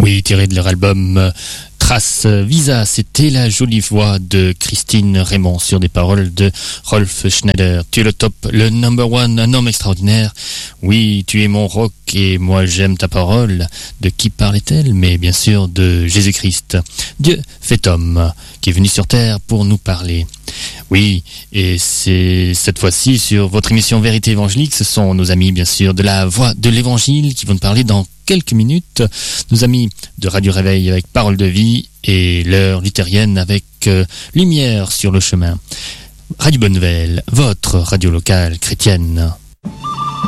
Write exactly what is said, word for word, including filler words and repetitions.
Oui, tiré de leur album euh, Trace Visa, c'était la jolie voix de Christine Raymond sur des paroles de Rolf Schneider. Tu es le top, le number one, un homme extraordinaire. Oui, tu es mon rock et moi j'aime ta parole. De qui parlait-elle? Mais bien sûr de Jésus-Christ. Dieu fait homme, qui est venu sur terre pour nous parler. Oui, et c'est cette fois-ci sur votre émission Vérité Évangélique. Ce sont nos amis, bien sûr, de la Voix de l'Évangile qui vont nous parler dans quelques minutes. Nos amis de Radio Réveil avec Parole de Vie et l'heure luthérienne avec euh, Lumière sur le chemin. Radio Bonne Nouvelle, votre radio locale chrétienne.